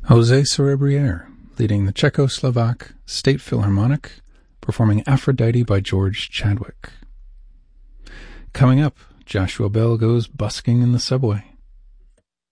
José Cerebriere, leading the Czechoslovak State Philharmonic, performing Aphrodite by George Chadwick. Coming up, Joshua Bell goes busking in the subway.